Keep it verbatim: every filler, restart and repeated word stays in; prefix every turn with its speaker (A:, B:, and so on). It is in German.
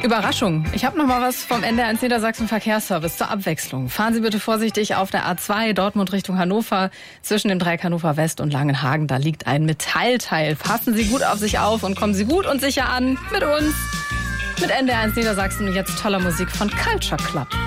A: Überraschung. Ich habe noch mal was vom N D R eins Niedersachsen Verkehrsservice zur Abwechslung. Fahren Sie bitte vorsichtig auf der A zwei Dortmund Richtung Hannover. Zwischen dem Dreieck Hannover West und Langenhagen, da liegt ein Metallteil. Passen Sie gut auf sich auf und kommen Sie gut und sicher an mit uns. Mit N D R eins Niedersachsen und jetzt toller Musik von Culture Club.